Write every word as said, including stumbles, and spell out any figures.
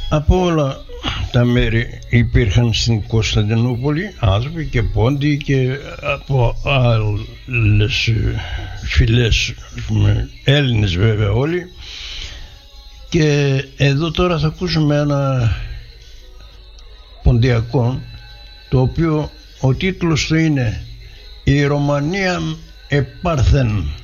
Από όλα τα μέρη υπήρχαν στην Κωνσταντινούπολη άνθρωποι και πόντιοι και από άλλες φυλές, Έλληνες βέβαια όλοι. Και εδώ τώρα θα ακούσουμε ένα ποντιακό, το οποίο ο τίτλος του είναι «Η Ρωμανία επάρθεν».